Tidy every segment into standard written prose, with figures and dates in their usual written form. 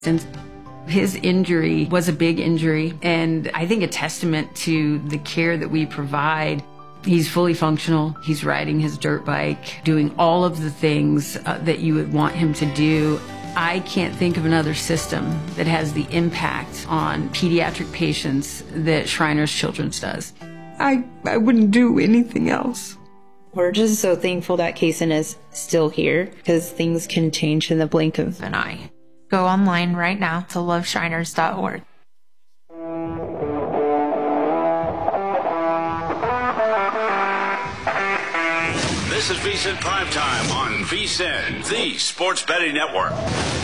Since his injury was a big injury, and I think a testament to the care that we provide. He's fully functional. He's riding his dirt bike, doing all of the things that you would want him to do. I can't think of another system that has the impact on pediatric patients that Shriners Children's does. I wouldn't do anything else. We're just so thankful that Kaysen is still here, because things can change in the blink of an eye. Go online right now to loveshriners.org. This is VSiN Primetime on VSiN, the Sports Betting Network.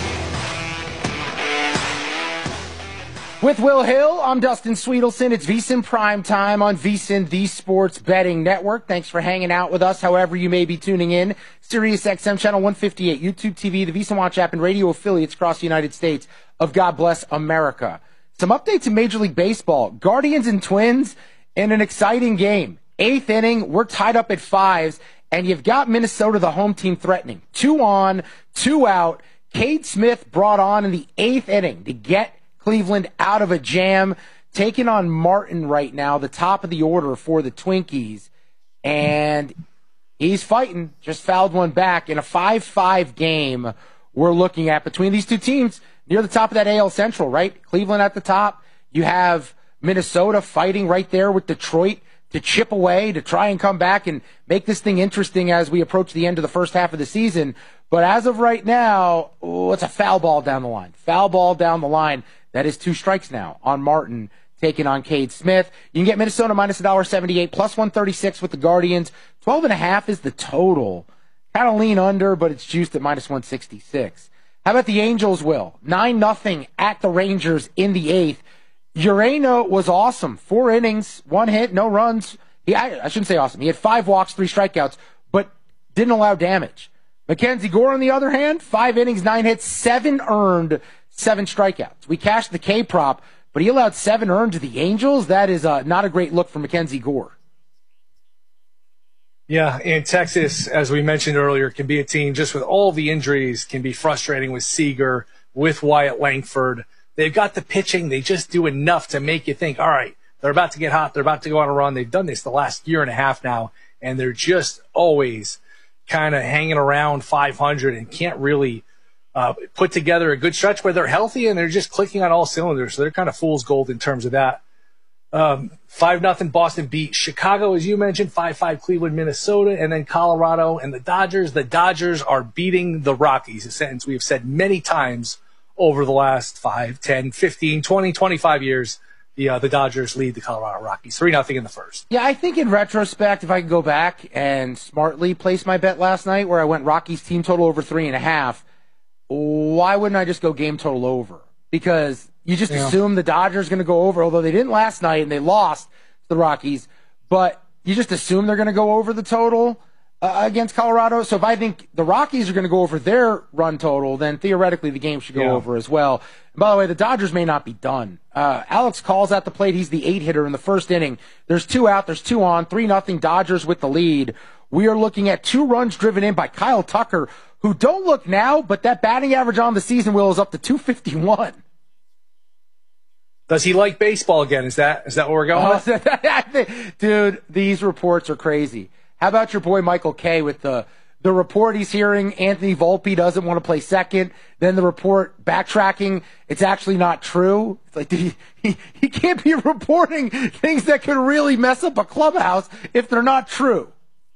With Will Hill, I'm Dustin Sweetelson. It's VSiN Primetime on VSiN, the Sports Betting Network. Thanks for hanging out with us, however you may be tuning in. Sirius XM Channel 158, YouTube TV, the VSiN Watch app, and radio affiliates across the United States of God Bless America. Some updates in Major League Baseball. Guardians and Twins in an exciting game. 8th inning, we're tied up at 5s, and you've got Minnesota, the home team, threatening. 2 on, 2 out. Cade Smith brought on in the 8th inning to get Cleveland out of a jam, taking on Martin right now, the top of the order for the Twinkies. And he's fighting, just fouled one back in a 5-5 game we're looking at between these two teams near the top of that AL Central, right? Cleveland at the top. You have Minnesota fighting right there with Detroit to chip away, to try and come back and make this thing interesting as we approach the end of the first half of the season. But as of right now, it's a foul ball down the line. Foul ball down the line. That is 2 strikes now on Martin taking on Cade Smith. You can get Minnesota minus $1.78, plus 136 with the Guardians. 12.5 is the total. Kind of lean under, but it's juiced at minus 166. How about the Angels, Will? 9-0 at the Rangers in the 8th. Urano was awesome. 4 innings, 1 hit, no runs. I shouldn't say awesome. He had 5 walks, 3 strikeouts, but didn't allow damage. Mackenzie Gore, on the other hand, 5 innings, 9 hits, 7 earned, 7 strikeouts. We cashed the K prop, but he allowed 7 earned to the Angels. That is not a great look for Mackenzie Gore. Yeah, and Texas, as we mentioned earlier, can be a team just with all the injuries, can be frustrating with Seager, with Wyatt Langford. They've got the pitching. They just do enough to make you think, all right, they're about to get hot. They're about to go on a run. They've done this the last year and a half now, and they're just always kind of hanging around 500 and can't really put together a good stretch where they're healthy and they're just clicking on all cylinders. So they're kind of fool's gold in terms of that. 5-0 Boston beat Chicago, as you mentioned, 5-5 Cleveland, Minnesota, and then Colorado and the Dodgers. The Dodgers are beating the Rockies, a sentence we have said many times over the last 5, 10, 15, 20, 25 years. The Dodgers lead the Colorado Rockies 3-0 in the first. Yeah, I think in retrospect, if I could go back and smartly place my bet last night where I went Rockies team total over 3.5, why wouldn't I just go game total over? Because you just assume the Dodgers going to go over, although they didn't last night and they lost to the Rockies, but you just assume they're going to go over the total against Colorado. So if I think the Rockies are going to go over their run total, then theoretically the game should go over as well. And by the way, the Dodgers may not be done. Alex Call's at the plate. He's the 8-hitter in the first inning. There's 2 out. There's 2 on. 3-0 Dodgers with the lead. We are looking at 2 runs driven in by Kyle Tucker, who don't look now, but that batting average on the season, Will, is up to 251. Does he like baseball again? Is that what we're going with? Dude, these reports are crazy. How about your boy Michael Kay with the report he's hearing Anthony Volpe doesn't want to play second, then the report backtracking, it's actually not true. It's like, dude, he can't be reporting things that could really mess up a clubhouse if they're not true.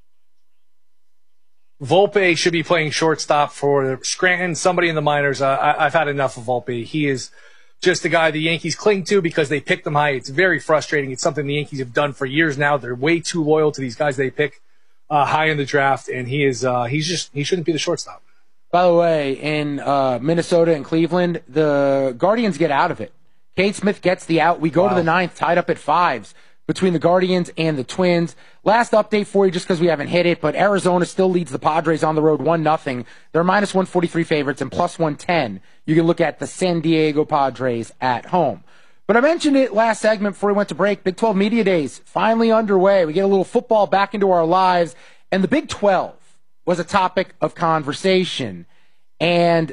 Volpe should be playing shortstop for Scranton, somebody in the minors. I've had enough of Volpe. He is just a guy the Yankees cling to because they picked him high. It's very frustrating. It's something the Yankees have done for years now. They're way too loyal to these guys they pick high in the draft, and he shouldn't be the shortstop. By the way, in Minnesota and Cleveland, the Guardians get out of it. Cade Smith gets the out. We go to the 9th, tied up at 5s between the Guardians and the Twins. Last update for you, just because we haven't hit it, but Arizona still leads the Padres on the road 1-0. They're minus 143 favorites and plus 110. You can look at the San Diego Padres at home. But I mentioned it last segment before we went to break. Big 12 Media Days finally underway. We get a little football back into our lives. And the Big 12 was a topic of conversation. And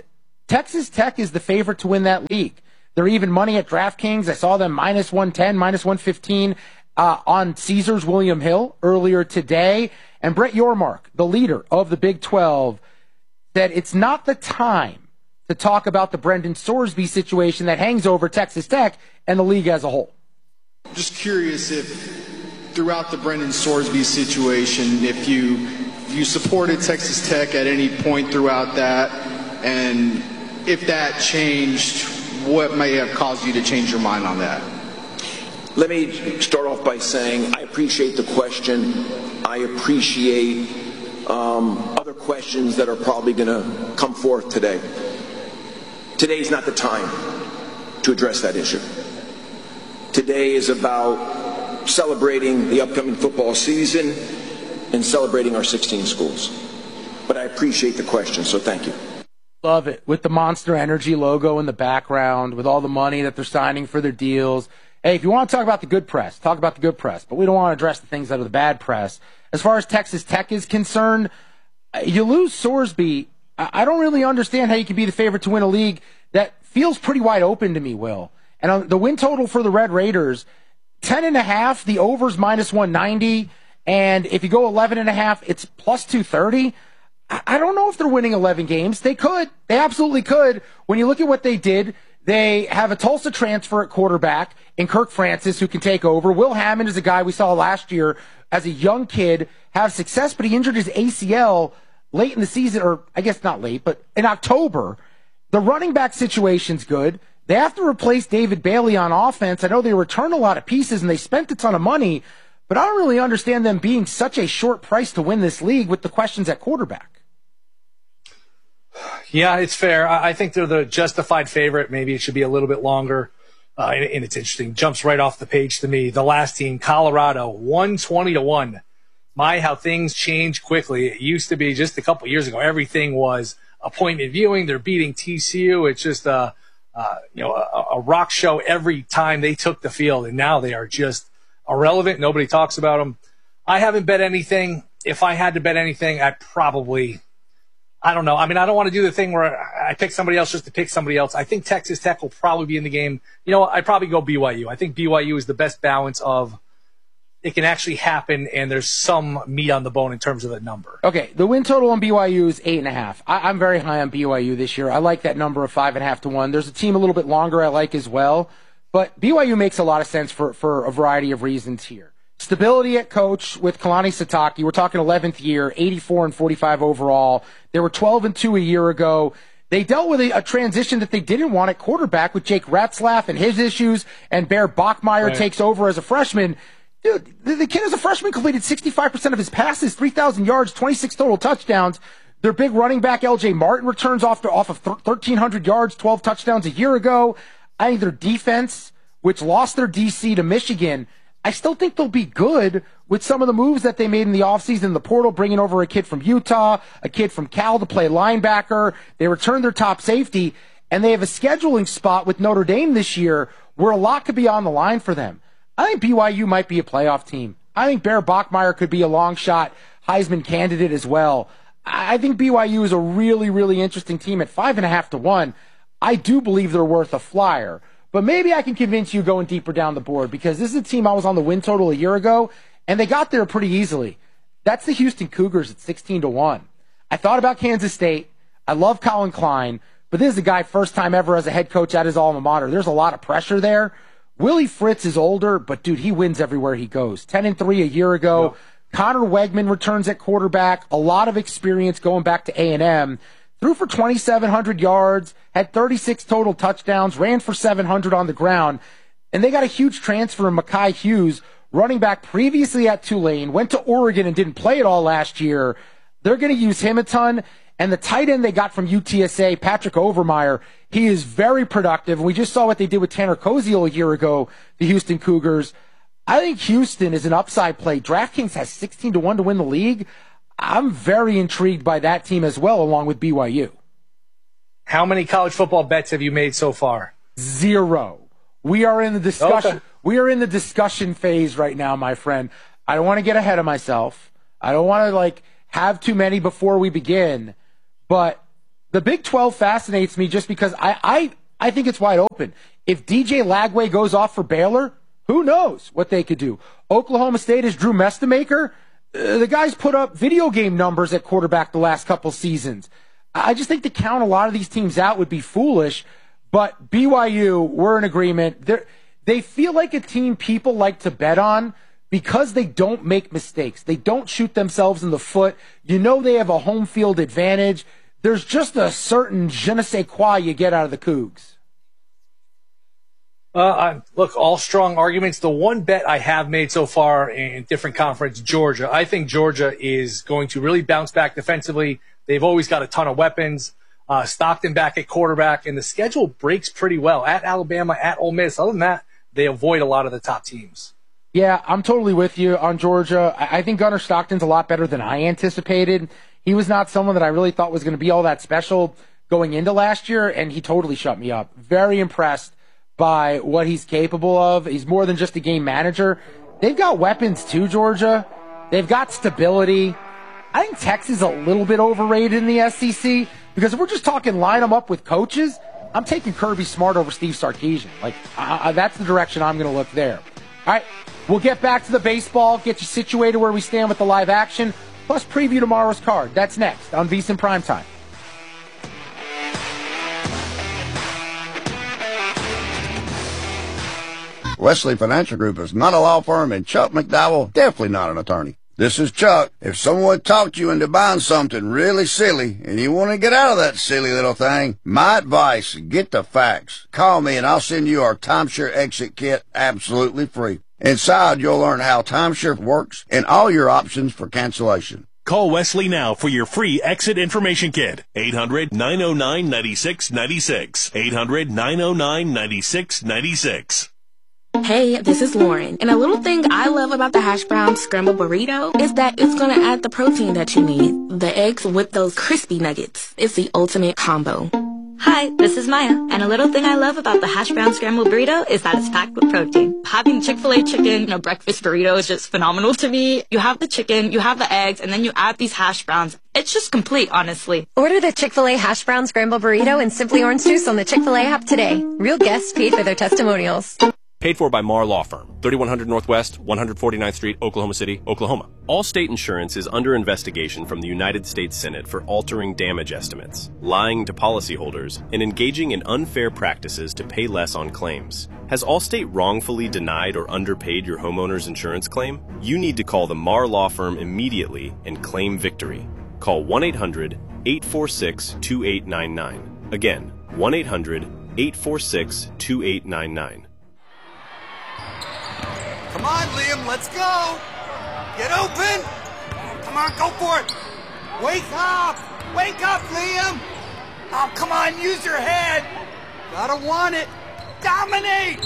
Texas Tech is the favorite to win that league. They're even money at DraftKings. I saw them minus 110, minus 115 on Caesars William Hill earlier today. And Brett Yormark, the leader of the Big 12, said it's not the time to talk about the Brendan Sorsby situation that hangs over Texas Tech and the league as a whole. Just curious if throughout the Brendan Sorsby situation, if you supported Texas Tech at any point throughout that, and if that changed, what may have caused you to change your mind on that? Let me start off by saying I appreciate the question. I appreciate other questions that are probably going to come forth today. Today's not the time to address that issue. Today is about celebrating the upcoming football season and celebrating our 16 schools. But I appreciate the question, so thank you. Love it. With the Monster Energy logo in the background, with all the money that they're signing for their deals. Hey, if you want to talk about the good press, talk about the good press. But we don't want to address the things that are the bad press. As far as Texas Tech is concerned, you lose Sorsby. I don't really understand how you can be the favorite to win a league that feels pretty wide open to me, Will. And on the win total for the Red Raiders, 10.5, the over's minus 190. And if you go 11.5, it's plus 230. I don't know if they're winning 11 games. They could. They absolutely could. When you look at what they did, they have a Tulsa transfer at quarterback in Kirk Francis who can take over. Will Hammond is a guy we saw last year as a young kid have success, but he injured his ACL late in the season, or I guess not late, but in October. The running back situation's good. They have to replace David Bailey on offense. I know they returned a lot of pieces and they spent a ton of money, but I don't really understand them being such a short price to win this league with the questions at quarterback. Yeah, it's fair. I think they're the justified favorite. Maybe it should be a little bit longer. And it's interesting. Jumps right off the page to me. The last team, Colorado, 120-1. My, how things change quickly. It used to be just a couple years ago, everything was appointment viewing. They're beating TCU. It's just a rock show every time they took the field. And now they are just irrelevant. Nobody talks about them. I haven't bet anything. If I had to bet anything, I don't know. I mean, I don't want to do the thing where I pick somebody else just to pick somebody else. I think Texas Tech will probably be in the game. You know what? I'd probably go BYU. I think BYU is the best balance of it can actually happen, and there's some meat on the bone in terms of the number. Okay, the win total on BYU is 8.5. I'm very high on BYU this year. I like that number of 5.5 to 1. There's a team a little bit longer I like as well, but BYU makes a lot of sense for a variety of reasons here. Stability at coach with Kalani Sitake. We're talking 11th year, 84-45 overall. They were 12-2 a year ago. They dealt with a transition that they didn't want at quarterback with Jake Ratzlaff and his issues, and Bear Bachmeier takes over as a freshman. Dude, the kid as a freshman completed 65% of his passes, 3,000 yards, 26 total touchdowns. Their big running back, L.J. Martin, returns off of 1,300 yards, 12 touchdowns a year ago. I think their defense, which lost their DC to Michigan, I still think they'll be good with some of the moves that they made in the offseason in the portal, bringing over a kid from Utah, a kid from Cal to play linebacker. They returned their top safety, and they have a scheduling spot with Notre Dame this year where a lot could be on the line for them. I think BYU might be a playoff team. I think Bear Bachmeier could be a long shot Heisman candidate as well. I think BYU is a really, really interesting team at 5.5 to 1. I do believe they're worth a flyer. But maybe I can convince you going deeper down the board, because this is a team I was on the win total a year ago, and they got there pretty easily. That's the Houston Cougars at 16 to 1. I thought about Kansas State. I love Colin Klein, but this is a guy first time ever as a head coach at his alma mater. There's a lot of pressure there. Willie Fritz is older, but dude, he wins everywhere he goes. 10-3 a year ago. Yep. Connor Wegman returns at quarterback. A lot of experience going back to A&M. Threw for 2,700 yards, had 36 total touchdowns, ran for 700 on the ground. And they got a huge transfer in Mekhi Hughes, running back previously at Tulane, went to Oregon and didn't play at all last year. They're going to use him a ton. And the tight end they got from UTSA, Patrick Overmeyer, he is very productive. We just saw what they did with Tanner Koziel a year ago, the Houston Cougars. I think Houston is an upside play. DraftKings has 16 to 1 to win the league. I'm very intrigued by that team as well, along with BYU. How many college football bets have you made so far? 0. We are in the discussion. Okay. We are in the discussion phase right now, my friend. I don't want to get ahead of myself. I don't want to have too many before we begin. But the Big 12 fascinates me just because I think it's wide open. If DJ Lagway goes off for Baylor, who knows what they could do? Oklahoma State is Drew Mestemaker. The guy's put up video game numbers at quarterback the last couple seasons. I just think to count a lot of these teams out would be foolish. But BYU, we're in agreement. They feel like a team people like to bet on because they don't make mistakes. They don't shoot themselves in the foot. You know they have a home field advantage. There's just a certain je ne sais quoi you get out of the Cougs. Look, all strong arguments. The one bet I have made so far in different conference, Georgia. I think Georgia is going to really bounce back defensively. They've always got a ton of weapons. Stockton back at quarterback, and the schedule breaks pretty well. At Alabama, at Ole Miss. Other than that, they avoid a lot of the top teams. Yeah, I'm totally with you on Georgia. I think Gunnar Stockton's a lot better than I anticipated. He was not someone that I really thought was going to be all that special going into last year, and he totally shut me up. Very impressed by what he's capable of. He's more than just a game manager. They've got weapons too, Georgia. They've got stability. I think Texas is a little bit overrated in the SEC because if we're just talking line them up with coaches, I'm taking Kirby Smart over Steve Sarkisian. That's the direction I'm going to look there. All right, we'll get back to the baseball, get you situated where we stand with the live action, plus preview tomorrow's card. That's next on VSiN Primetime. Wesley Financial Group is not a law firm, and Chuck McDowell definitely not an attorney. This is Chuck. If someone talked you into buying something really silly and you want to get out of that silly little thing, my advice, get the facts. Call me and I'll send you our timeshare exit kit absolutely free. Inside, you'll learn how timeshare works and all your options for cancellation. Call Wesley now for your free exit information kit. 800-909-9696. 800-909-9696. Hey, this is Lauren, and a little thing I love about the hash brown scrambled burrito is that it's going to add the protein that you need. The eggs with those crispy nuggets. It's the ultimate combo. Hi, this is Maya, and a little thing I love about the hash brown scrambled burrito is that it's packed with protein. Having Chick-fil-A chicken in a breakfast burrito is just phenomenal to me. You have the chicken, you have the eggs, and then you add these hash browns. It's just complete, honestly. Order the Chick-fil-A hash brown scrambled burrito and Simply Orange Juice on the Chick-fil-A app today. Real guests paid for their testimonials. Paid for by Marr Law Firm, 3100 Northwest, 149th Street, Oklahoma City, Oklahoma. Allstate Insurance is under investigation from the United States Senate for altering damage estimates, lying to policyholders, and engaging in unfair practices to pay less on claims. Has Allstate wrongfully denied or underpaid your homeowner's insurance claim? You need to call the Marr Law Firm immediately and claim victory. Call 1-800-846-2899. Again, 1-800-846-2899. Come on, Liam, let's go! Get open! Come on, go for it! Wake up! Wake up, Liam! Oh, come on, use your head! Gotta want it! Dominate!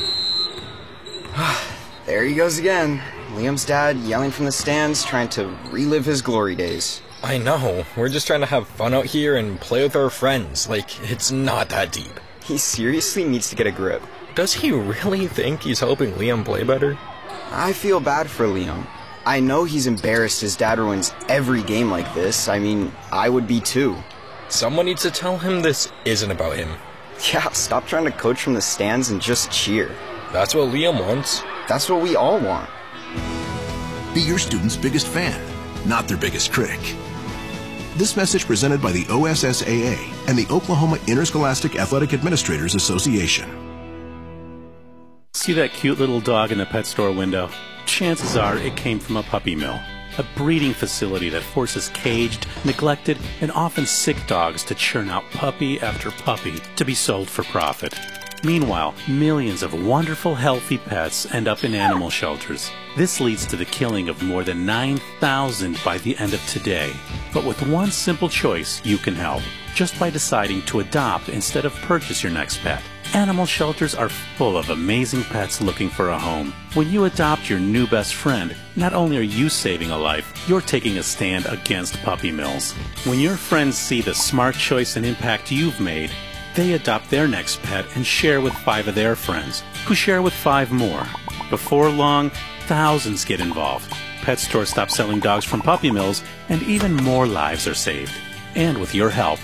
There he goes again. Liam's dad yelling from the stands, trying to relive his glory days. I know. We're just trying to have fun out here and play with our friends. It's not that deep. He seriously needs to get a grip. Does he really think he's helping Liam play better? I feel bad for Liam. I know he's embarrassed his dad ruins every game like this. I mean, I would be too. Someone needs to tell him this isn't about him. Yeah, stop trying to coach from the stands and just cheer. That's what Liam wants. That's what we all want. Be your student's biggest fan, not their biggest critic. This message presented by the OSSAA and the Oklahoma Interscholastic Athletic Administrators Association. See that cute little dog in the pet store window? Chances are it came from a puppy mill, a breeding facility that forces caged, neglected, and often sick dogs to churn out puppy after puppy to be sold for profit. Meanwhile, millions of wonderful, healthy pets end up in animal shelters. This leads to the killing of more than 9,000 by the end of today. But with one simple choice, you can help, just by deciding to adopt instead of purchase your next pet. Animal shelters are full of amazing pets looking for a home. When you adopt your new best friend, not only are you saving a life, you're taking a stand against puppy mills. When your friends see the smart choice and impact you've made, they adopt their next pet and share with 5 of their friends, who share with 5 more. Before long, thousands get involved. Pet stores stop selling dogs from puppy mills, and even more lives are saved. And with your help.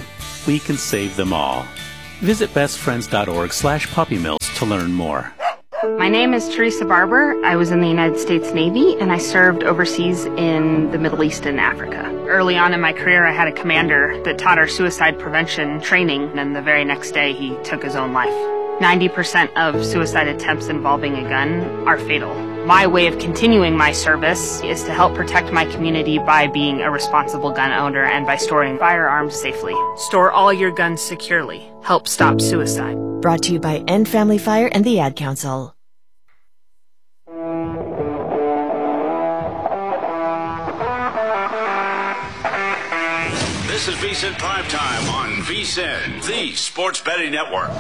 we can save them all. Visit bestfriends.org/puppymills to learn more. My name is Teresa Barber. I was in the United States Navy, and I served overseas in the Middle East and Africa. Early on in my career, I had a commander that taught our suicide prevention training, and the very next day, he took his own life. 90% of suicide attempts involving a gun are fatal. My way of continuing my service is to help protect my community by being a responsible gun owner and by storing firearms safely. Store all your guns securely. Help stop suicide. Brought to you by End Family Fire and the Ad Council. This is VSiN Primetime on VSiN, the Sports Betting Network.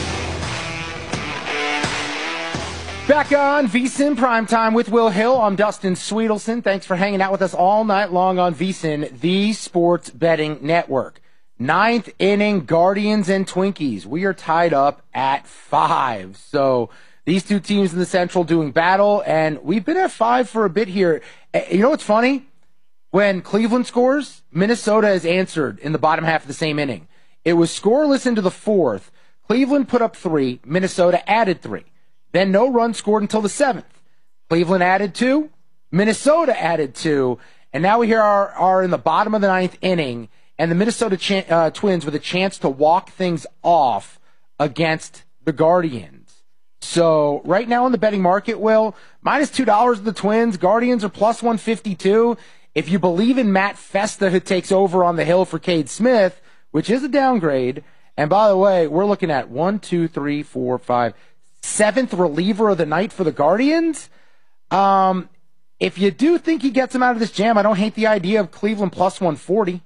Back on VSiN Primetime with Will Hill. I'm Dustin Sweetelson. Thanks for hanging out with us all night long on VSiN, the Sports Betting Network. 9th inning, Guardians and Twinkies. We are tied up at 5. So these two teams in the Central doing battle, and we've been at 5 for a bit here. You know what's funny? When Cleveland scores, Minnesota has answered in the bottom half of the same inning. It was scoreless into the 4th. Cleveland put up 3. Minnesota added 3. Then no run scored until the 7th. Cleveland added 2. Minnesota added 2. And now we here are in the bottom of the 9th inning, and the Minnesota Twins with a chance to walk things off against the Guardians. So right now in the betting market, Will, minus $2 the Twins. Guardians are plus 152. If you believe in Matt Festa, who takes over on the hill for Cade Smith, which is a downgrade, and by the way, we're looking at 7th reliever of the night for the Guardians. If you do think he gets him out of this jam, I don't hate the idea of Cleveland plus 140.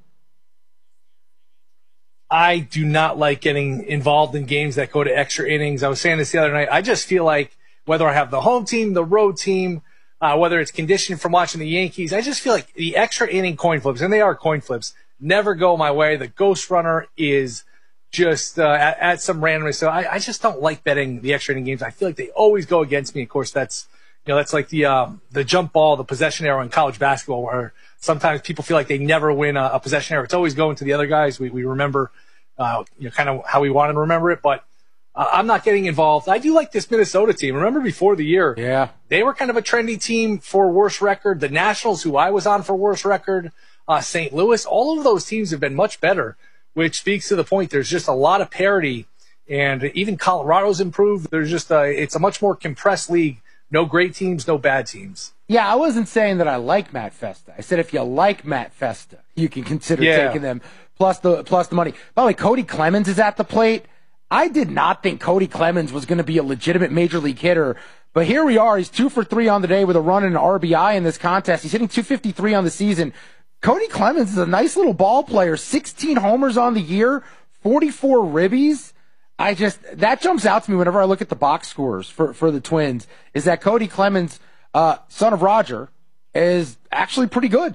I do not like getting involved in games that go to extra innings. I was saying this the other night. I just feel like whether I have the home team, the road team, whether it's conditioned from watching the Yankees, I just feel like the extra inning coin flips, and they are coin flips, never go my way. The ghost runner is just at some randomness. So I just don't like betting the extra inning games. I feel like they always go against me. Of course, that's like the jump ball, the possession arrow in college basketball, where sometimes people feel like they never win a possession arrow. It's always going to the other guys. We remember kind of how we wanted to remember it, but I'm not getting involved. I do like this Minnesota team. Remember before the year, they were kind of a trendy team for worst record. The Nationals, who I was on for worst record, St. Louis, all of those teams have been much better, which speaks to the point. There's just a lot of parity, and even Colorado's improved. There's just it's a much more compressed league. No great teams, no bad teams. Yeah, I wasn't saying that I like Matt Festa. I said if you like Matt Festa, you can consider taking them plus the money. By the way, Cody Clemens is at the plate. I did not think Cody Clemens was going to be a legitimate major league hitter, but here we are. He's 2 for 3 on the day with a run and an RBI in this contest. He's hitting .253 on the season. Cody Clemens is a nice little ball player. 16 homers on the year, 44 ribbies. That jumps out to me whenever I look at the box scores for the Twins, is that Cody Clemens, son of Roger, is actually pretty good.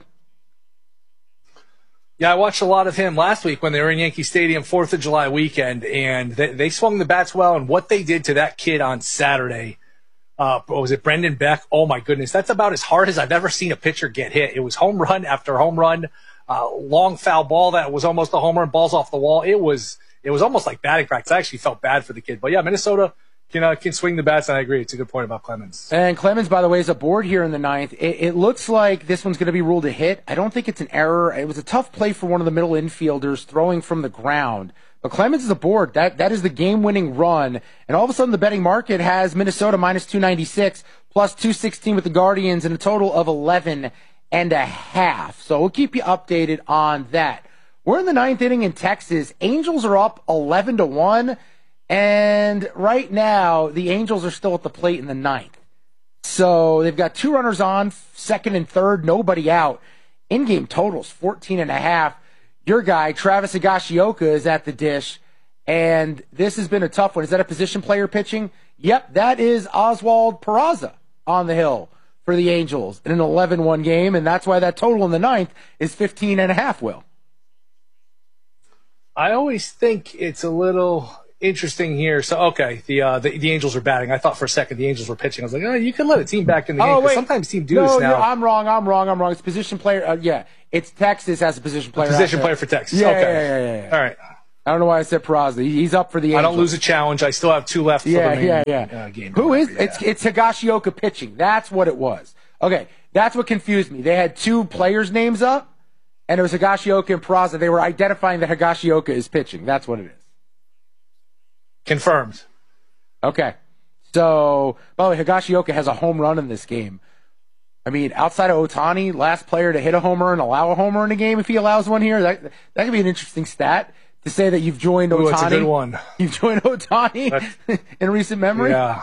Yeah, I watched a lot of him last week when they were in Yankee Stadium, 4th of July weekend, and they swung the bats well, and what they did to that kid on Saturday, was it Brendan Beck? Oh my goodness, that's about as hard as I've ever seen a pitcher get hit. It was home run after home run, long foul ball that was almost a home run, balls off the wall. It was almost like batting practice. I actually felt bad for the kid. But yeah, Minnesota can swing the bats, and I agree. It's a good point about Clemens. And Clemens, by the way, is aboard here in the 9th. It looks like this one's going to be ruled a hit. I don't think it's an error. It was a tough play for one of the middle infielders throwing from the ground. But Clemens is aboard. That is the game-winning run. And all of a sudden, the betting market has Minnesota minus 296, plus 216 with the Guardians, and a total of 11.5. So we'll keep you updated on that. We're in the 9th inning in Texas. Angels are up 11-1. And right now, the Angels are still at the plate in the 9th. So they've got 2 runners on, 2nd and 3rd, nobody out. In-game totals, 14.5. Your guy, Travis Higashioka, is at the dish. And this has been a tough one. Is that a position player pitching? Yep, that is Oswald Peraza on the hill for the Angels in an 11-1 game. And that's why that total in the 9th is 15.5, Will. I always think it's a little interesting here. So, okay, the Angels are batting. I thought for a second the Angels were pitching. I was like, oh, you can let a team back in the game. Wait. Sometimes teams do this now. No, I'm wrong. It's position player. It's Texas has a position player. Position player for Texas. Yeah, okay. Yeah. All right. I don't know why I said Peraza. He's up for the Angels. I don't lose a challenge. I still have 2 left for the main game. Who is it's Higashioka pitching. That's what it was. Okay, that's what confused me. They had 2 players' names up, and it was Higashioka and Peraza. They were identifying that Higashioka is pitching. That's what it is. Confirmed. Okay. So, by the way, Higashioka has a home run in this game. I mean, outside of Ohtani, last player to hit a homer and allow a homer in a game if he allows one here. That could be an interesting stat to say that you've joined Ohtani. That's a good one. You've joined Ohtani in recent memory. Yeah.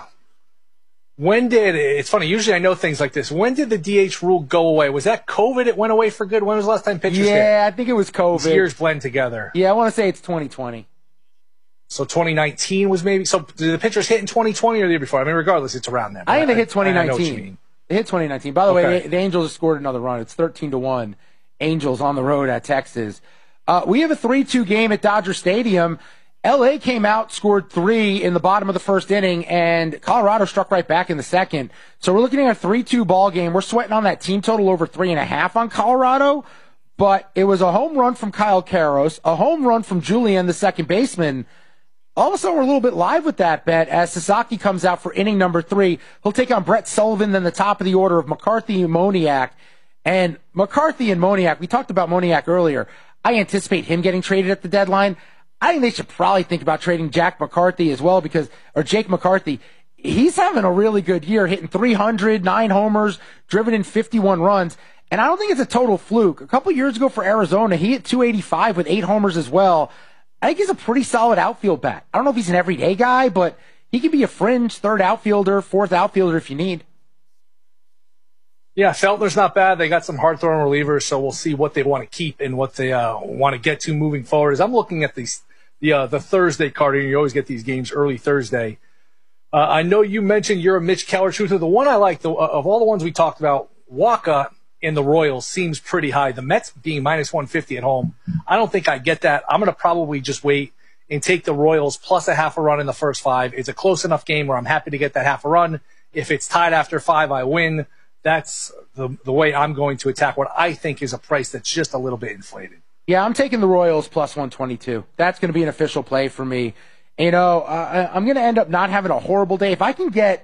It's funny, usually I know things like this. When did the DH rule go away? Was that COVID? It went away for good? When was the last time pitchers hit? Yeah, I think it was COVID. These years blend together. Yeah, I want to say it's 2020. So 2019 was maybe. So did the pitchers hit in 2020 or the year before? I mean, regardless, it's around that. I think they hit 2019. They hit 2019. By the way, the Angels have scored another run. It's 13-1. Angels on the road at Texas. We have a 3-2 game at Dodger Stadium. LA came out, scored 3 in the bottom of the first inning, and Colorado struck right back in the second. So we're looking at a 3-2 ball game. We're sweating on that team total over 3.5 on Colorado, but it was a home run from Kyle Karros, a home run from Julian, the second baseman. All of a sudden, we're a little bit live with that bet as Sasaki comes out for inning number 3. He'll take on Brett Sullivan, then the top of the order of McCarthy and Moniak. And McCarthy and Moniak, we talked about Moniak earlier. I anticipate him getting traded at the deadline. I think they should probably think about trading Jake McCarthy as well Jake McCarthy. He's having a really good year, hitting 300, 9 homers, driven in 51 runs. And I don't think it's a total fluke. A couple years ago for Arizona, he hit 285 with 8 homers as well. I think he's a pretty solid outfield bat. I don't know if he's an everyday guy, but he could be a fringe third outfielder, fourth outfielder if you need. Yeah, Feltner's not bad. They got some hard-throwing relievers, so we'll see what they want to keep and what they want to get to moving forward. As I'm looking at the Thursday card, and you always get these games early Thursday. I know you mentioned you're a Mitch Keller truther. The one I like, of all the ones we talked about, Waka in the Royals seems pretty high. The Mets being minus 150 at home, I don't think I get that. I'm going to probably just wait and take the Royals plus a half a run in the first 5. It's a close enough game where I'm happy to get that half a run. If it's tied after 5, I win. That's the way I'm going to attack what I think is a price that's just a little bit inflated. Yeah, I'm taking the Royals plus 122. That's going to be an official play for me. I'm going to end up not having a horrible day. If I can get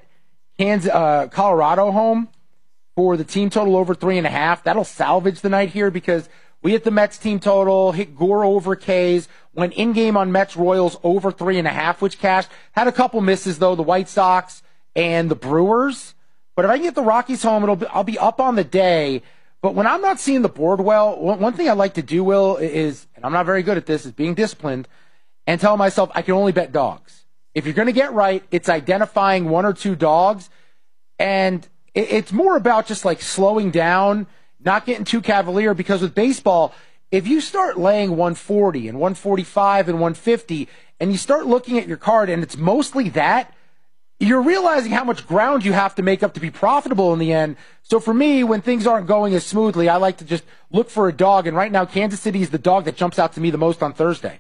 Colorado home for the team total over 3.5, that'll salvage the night here because we hit the Mets team total, hit Gore over K's, went in-game on Mets Royals over 3.5, which cashed. Had a couple misses, though, the White Sox and the Brewers. But if I can get the Rockies home, I'll be up on the day. But when I'm not seeing the board well, one thing I like to do, Will, is, and I'm not very good at this, is being disciplined and tell myself I can only bet dogs. If you're going to get right, it's identifying 1 or 2 dogs. And it's more about just like slowing down, not getting too cavalier, because with baseball, if you start laying 140 and 145 and 150, and you start looking at your card and it's mostly that, you're realizing how much ground you have to make up to be profitable in the end. So for me, when things aren't going as smoothly, I like to just look for a dog. And right now, Kansas City is the dog that jumps out to me the most on Thursday.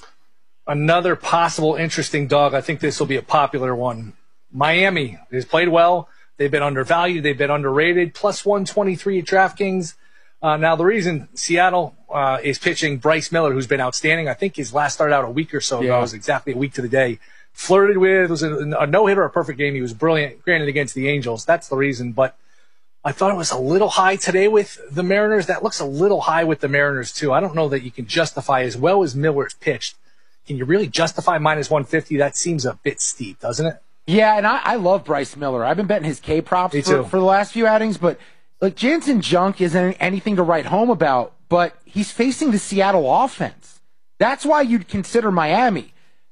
Another possible interesting dog. I think this will be a popular one. Miami has played well. They've been undervalued. They've been underrated. Plus 123 at DraftKings. Now, the reason Seattle is pitching Bryce Miller, who's been outstanding, I think his last started out a week or so ago. It was exactly a week to the day. Flirted with, it was a no-hitter, a perfect game. He was brilliant, granted, against the Angels. That's the reason. But I thought it was a little high today with the Mariners. That looks a little high with the Mariners, too. I don't know that you can justify, as well as Miller's pitched, can you really justify minus 150? That seems a bit steep, doesn't it? Yeah, and I love Bryce Miller. I've been betting his K props for the last few outings. But like Jansen Junk isn't anything to write home about, but he's facing the Seattle offense. That's why you'd consider Miami.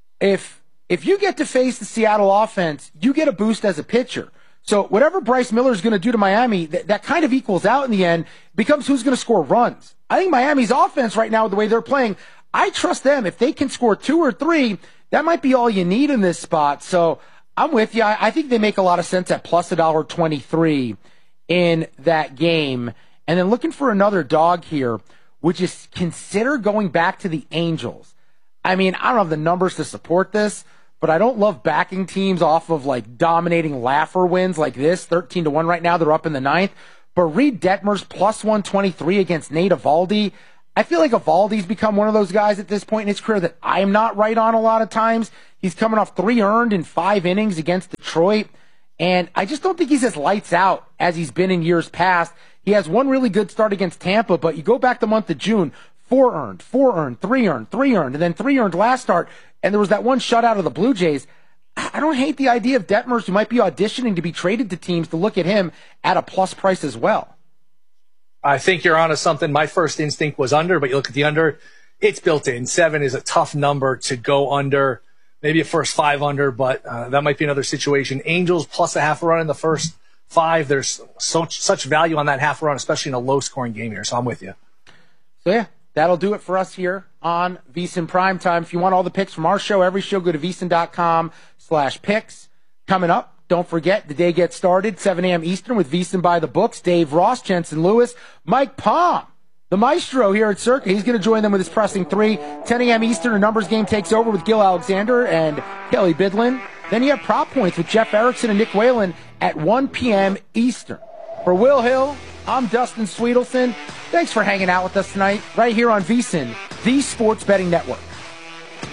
If you get to face the Seattle offense, you get a boost as a pitcher. So whatever Bryce Miller is going to do to Miami, that kind of equals out in the end, becomes who's going to score runs. I think Miami's offense right now, the way they're playing, I trust them. If they can score 2 or 3, that might be all you need in this spot. So I'm with you. I think they make a lot of sense at plus $1.23 in that game. And then looking for another dog here, which is consider going back to the Angels. I mean, I don't have the numbers to support this, but I don't love backing teams off of like dominating laugher wins like this, 13-1 right now. They're up in the 9th. But Reed Detmers plus 123 against Nate Eovaldi. I feel like Eovaldi's become one of those guys at this point in his career that I'm not right on a lot of times. He's coming off 3 earned in 5 innings against Detroit, and I just don't think he's as lights out as he's been in years past. He has one really good start against Tampa, but you go back the month of June, 4 earned, 4 earned, 3 earned, 3 earned, and then 3 earned last start, and there was that one shutout of the Blue Jays. I don't hate the idea of Detmers, who might be auditioning to be traded to teams, to look at him at a plus price as well. I think you're onto something. My first instinct was under, but you look at the under, it's built in. 7 is a tough number to go under. Maybe a first 5 under, but that might be another situation. Angels plus a half a run in the first 5. There's such value on that half a run, especially in a low-scoring game here, so I'm with you. So, yeah, that'll do it for us here on VSiN Primetime. If you want all the picks from our show, every show, go to VSiN.com/picks. Coming up, don't forget, the day gets started, 7 a.m. Eastern with VSiN by the Books. Dave Ross, Jensen Lewis, Mike Palm, the maestro here at Circa. He's going to join them with his pressing 3. 10 a.m. Eastern, a numbers game takes over with Gil Alexander and Kelly Bidlin. Then you have Prop Points with Jeff Erickson and Nick Whalen at 1 p.m. Eastern. For Will Hill, I'm Dustin Sweetelson. Thanks for hanging out with us tonight right here on VSiN, the Sports Betting Network.